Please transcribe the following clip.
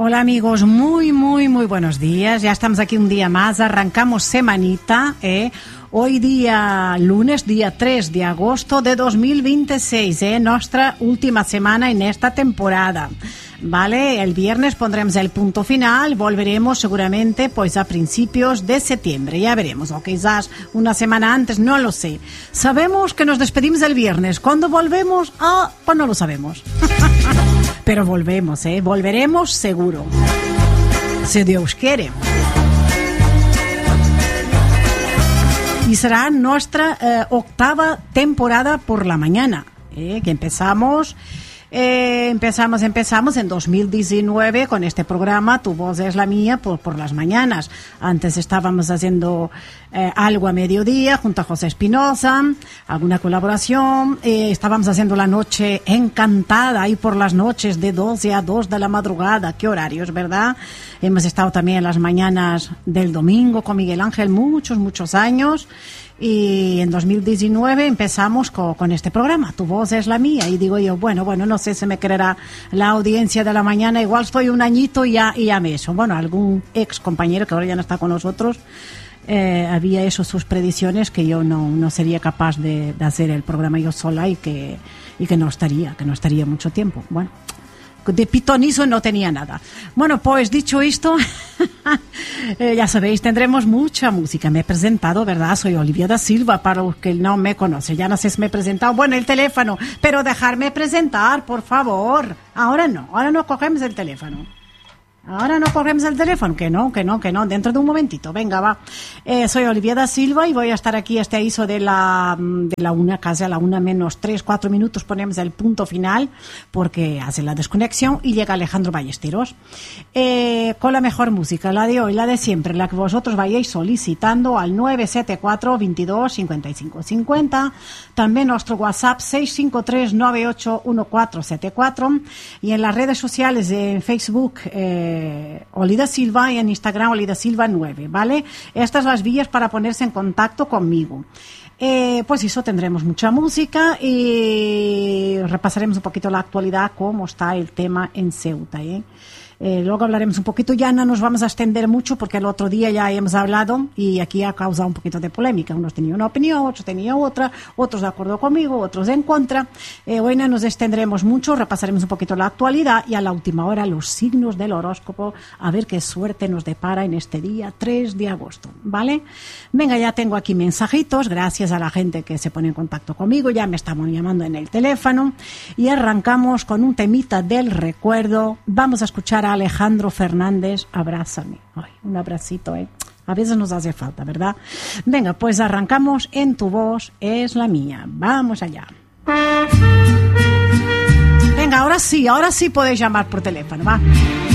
Hola amigos, muy buenos días. Ya estamos aquí un día más, arrancamos semanita, Hoy día lunes, día 3 de agosto de 2026, nuestra última semana en esta temporada. Vale, el viernes pondremos el punto final, volveremos seguramente pues a principios de septiembre, ya veremos, o quizás una semana antes, no lo sé. Sabemos que nos despedimos el viernes, ¿cuándo volvemos? Pues no lo sabemos. Pero volvemos, volveremos seguro, si Dios quiere. Y será nuestra octava temporada por la mañana, que empezamos en 2019 con este programa Tu voz es la mía por las mañanas. Antes estábamos haciendo algo a mediodía junto a José Espinosa, alguna colaboración, estábamos haciendo la noche encantada ahí por las noches de 12 a 2 de la madrugada, qué horarios, ¿verdad? Hemos estado también en las mañanas del domingo con Miguel Ángel muchos años. Y en 2019 empezamos con este programa, Tu voz es la mía. Y digo yo, bueno, no sé si me creerá la audiencia de la mañana, igual estoy un añito y ya me eso. Bueno, algún ex compañero que ahora ya no está con nosotros, había hecho sus predicciones que yo no sería capaz de hacer el programa yo sola y que no estaría mucho tiempo. Bueno, de pitonizo no tenía nada. Bueno, pues dicho esto, ya sabéis, tendremos mucha música. Me he presentado, ¿verdad? Soy Olivia da Silva, para los que no me conocen. Ya no sé si me he presentado. Bueno, el teléfono, pero dejarme presentar, por favor. Ahora no cogemos el teléfono. Que no, dentro de un momentito, venga, va. Soy Olivia da Silva y voy a estar aquí hasta eso de la una, casi a la 1 menos 3-4 minutos ponemos el punto final, porque hace la desconexión y llega Alejandro Ballesteros, con la mejor música, la de hoy, la de siempre, la que vosotros vayáis solicitando al 974 22 55 50, también nuestro WhatsApp 653 98 1474 y en las redes sociales en Facebook, Olida Silva, y en Instagram Olida Silva 9, ¿vale? Estas las vías para ponerse en contacto conmigo. Pues eso, tendremos mucha música y repasaremos un poquito la actualidad, cómo está el tema en Ceuta, luego hablaremos un poquito, ya no nos vamos a extender mucho porque el otro día ya hemos hablado y aquí ha causado un poquito de polémica. Unos tenían una opinión, otros tenían otra, otros de acuerdo conmigo, otros en contra. Hoy no nos extenderemos mucho, repasaremos un poquito la actualidad y a la última hora los signos del horóscopo, a ver qué suerte nos depara en este día 3 de agosto, ¿vale? Venga, ya tengo aquí mensajitos, gracias a la gente que se pone en contacto conmigo, ya me estaban llamando en el teléfono y arrancamos con un temita del recuerdo. Vamos a escuchar a Alejandro Fernández, Abrázame. Ay, un abracito, a veces nos hace falta, ¿verdad? Venga, pues arrancamos en Tu voz es la mía. Vamos allá. Venga, ahora sí podéis llamar por teléfono, va.